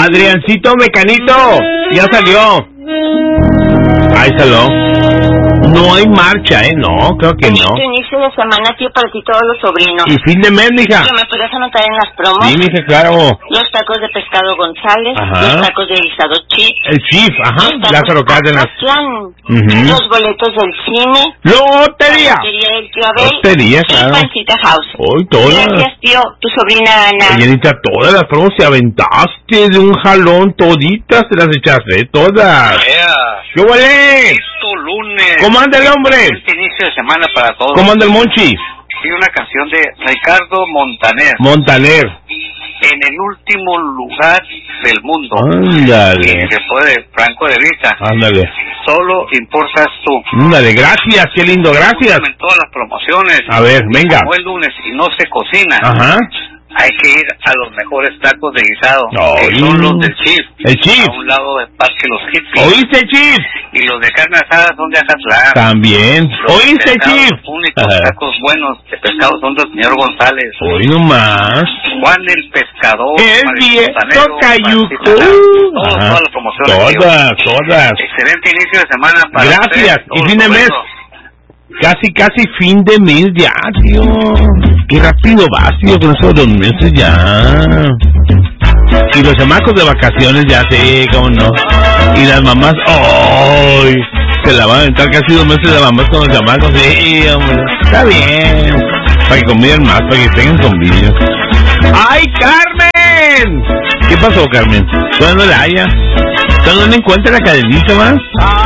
Adriancito Mecanito, ya salió. Ahí salió. No hay marcha, no, creo que no. Inicio de semana, tío, para ti todos los sobrinos. Y fin de mes, mija. ¿Me podrías anotar en las promos? Sí, mija, claro. Los tacos de pescado González, ajá. Los tacos de guisado Chip. El Chip, ajá, Lázaro Cárdenas. Los boletos del cine. ¡Lotería! La lotería del tío Abel. Lotería, claro. Y Pancita House. Hoy todas. Gracias, tío. Tu sobrina Ana. Señorita, todas las promos te aventaste de un jalón, toditas te las echaste, todas. ¿Qué huele? Esto lunes. ¿Cómo anda el hombre? Este inicio de semana para todos. ¿Cómo anda el Monchi? Y una canción de Ricardo Montaner. Montaner. En el último lugar del mundo. Ándale. Y que fue de Franco de Vita. Ándale. Solo importas tú. Ándale, gracias, qué lindo, gracias. En todas las promociones. A ver, venga. Como el lunes y no se cocina. Ajá. Hay que ir a los mejores tacos de guisado. Ay. Son los del Chip. El Chip. A un lado del Parque Los Hippies. ¿Oíste, Chip? Y los de carne asada son de Acatlán. También. ¿Oíste, Chip? Los únicos tacos buenos de pescado son del señor González. Hoy nomás. Juan el Pescador. El viejo Cayuco. Todas las promociones. Todas. Excelente inicio de semana para gracias. ustedes, y fin de mes. Casi fin de mes ya, tío. Qué rápido vas, tío, con esos 2 meses ya. Y los chamacos de vacaciones ya sé, cómo no. Y las mamás, ¡ay! Se la van a aventar casi 2 meses de mamás con los chamacos. Sí, hombre. Está bien. Para que conviven más, para que tengan convivio. ¡Ay, Carmen! ¿Qué pasó, Carmen? ¿Cuándo la haya? ¿Cuándo no encuentra la cadenita más?